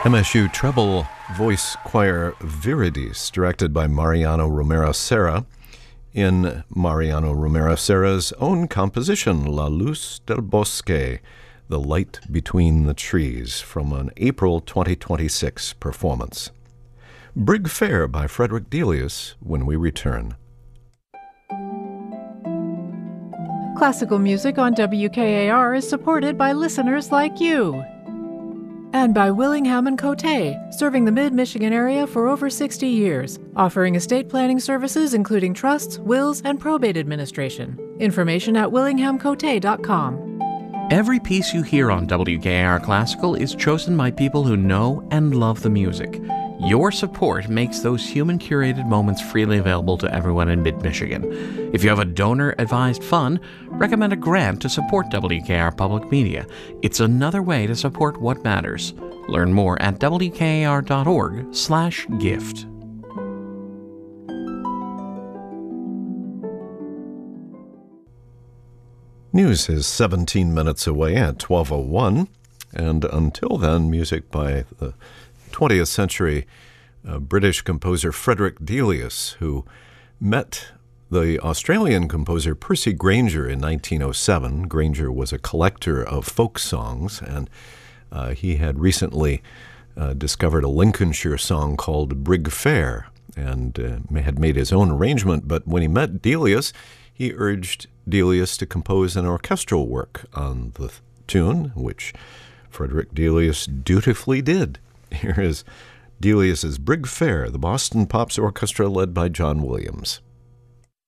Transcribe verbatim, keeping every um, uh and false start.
M S U treble voice choir Viridis, directed by Mariano Romero Serra, in Mariano Romero Serra's own composition, La Luz del Bosque, The Light Between the Trees, from an April twenty twenty-six performance. Brig Fair by Frederick Delius when we return. Classical music on W K A R is supported by listeners like you. And by Willingham and Cote, serving the mid-Michigan area for over sixty years, offering estate planning services including trusts, wills, and probate administration. Information at willingham cote dot com. Every piece you hear on W K A R Classical is chosen by people who know and love the music. Your support makes those human-curated moments freely available to everyone in mid-Michigan. If you have a donor-advised fund, recommend a grant to support W K A R Public Media. It's another way to support what matters. Learn more at W K A R dot org slash gift. News is seventeen minutes away at twelve oh one, and until then, music by the twentieth century uh, British composer Frederick Delius, who met the Australian composer Percy Grainger in nineteen oh seven. Grainger was a collector of folk songs, and uh, he had recently uh, discovered a Lincolnshire song called Brig Fair, and uh, had made his own arrangement. But when he met Delius, he urged Delius to compose an orchestral work on the tune, which Frederick Delius dutifully did. Here is Delius's Brig Fair, the Boston Pops Orchestra led by John Williams.